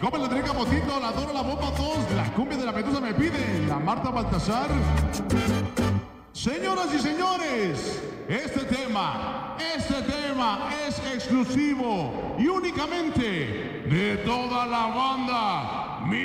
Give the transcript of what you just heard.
Come la Drica Botito, la Dora, la Bomba 2, la Cumbia de la Medusa me pide, la Marta Baltasar. Señoras y señores, este tema es exclusivo y únicamente de toda la banda